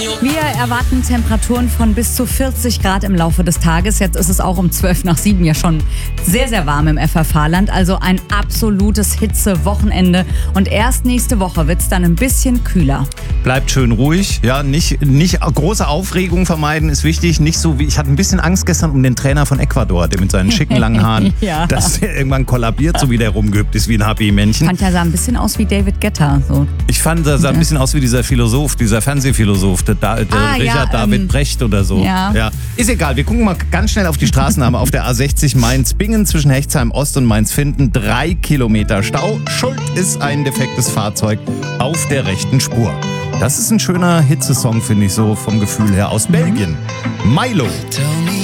Wir erwarten Temperaturen von bis zu 40 Grad im Laufe des Tages. Jetzt ist es auch um 7:12 ja schon sehr, sehr warm im FFH-Land. Also ein absolutes Hitze-Wochenende. Und erst nächste Woche wird es dann ein bisschen kühler. Bleibt schön ruhig, ja, nicht große Aufregung vermeiden ist wichtig. Nicht so wie, ich hatte ein bisschen Angst gestern um den Trainer von Ecuador, der mit seinen schicken langen Haaren, Ja. dass der irgendwann kollabiert, so wie der rumgehüpft ist wie ein Happy-Männchen. Ich fand, er sah ein bisschen aus wie David Guetta. So. Ich fand, er sah ein bisschen aus wie dieser Philosoph, dieser Fernsehphilosoph, der Richard David Brecht oder so. Ja. Ist egal, wir gucken mal ganz schnell auf die Straßennamen. Auf der A60 Mainz-Bingen zwischen Hechtsheim Ost und Mainz-Finden 3 Kilometer Stau. Schuld ist ein defektes Fahrzeug auf der rechten Spur. Das ist ein schöner Hitzesong, finde ich, so vom Gefühl her, aus Belgien. Milo.